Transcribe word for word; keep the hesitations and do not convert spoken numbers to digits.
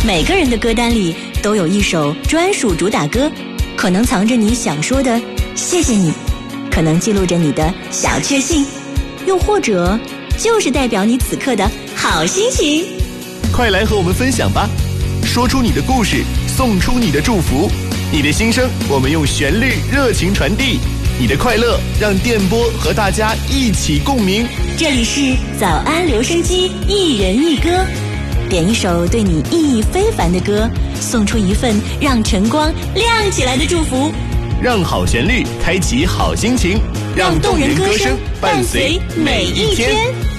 每个人的歌单里都有一首专属主打歌，可能藏着你想说的谢谢你，可能记录着你的小确幸，又或者就是代表你此刻的好心情。 快来和我们分享吧，说出你的故事，送出你的祝福，你的心声我们用旋律热情传递，你的快乐让电波和大家一起共鸣。 这里是早安留声机，一人一歌，点一首对你意义非凡的歌，送出一份让晨光亮起来的祝福， 让好旋律开启好心情， 让动人歌声伴随每一天。